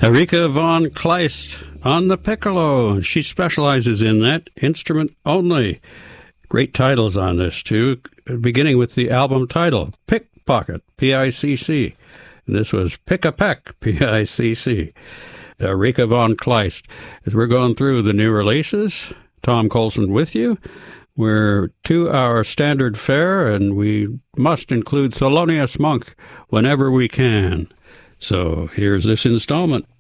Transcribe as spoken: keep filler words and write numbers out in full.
Erika von Kleist on the piccolo. She specializes in that instrument only. Great titles on this, too, beginning with the album title, Pickpocket, P I C C. And this was Pick-a-Peck, P I C C. Erika von Kleist. As we're going through the new releases, Tom Colson with you. We're to our standard fare, and we must include Thelonious Monk whenever we can. So here's this installment.